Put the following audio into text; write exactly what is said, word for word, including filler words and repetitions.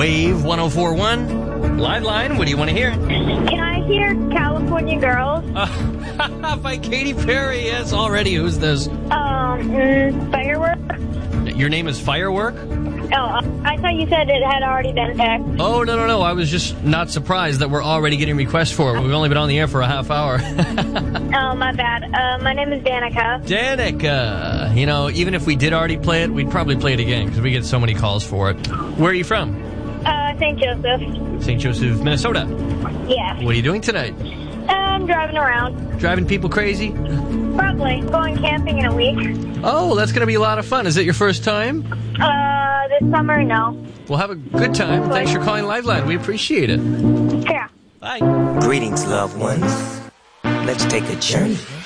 Wave one oh four point one. Live line, what do you want to hear? Can I hear California Girls? Uh, by Katy Perry, yes, already. Who's this? Um, mm, Firework? Your name is Firework? Oh, I thought you said it had already been picked. Oh, no, no, no. I was just not surprised that we're already getting requests for it. We've only been on the air for a half hour. Oh, my bad. Uh, my name is Danica. Danica. You know, even if we did already play it, we'd probably play it again because we get so many calls for it. Where are you from? Uh, Saint Joseph. Saint Joseph, Minnesota. Yeah. What are you doing tonight? I'm driving around. Driving people crazy? Probably. Going camping in a week. Oh, that's going to be a lot of fun. Is it your first time? Uh, this summer, no. Well, have a good time. Thanks for calling Liveline. We appreciate it. Yeah. Bye. Greetings, loved ones. Let's take a journey.